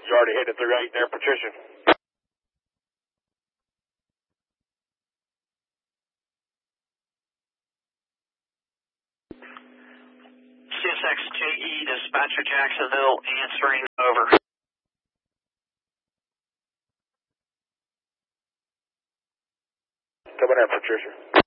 You already hit it through 8 there, Patricia. CSXJE, dispatcher Jacksonville, answering, over. Coming in, Patricia.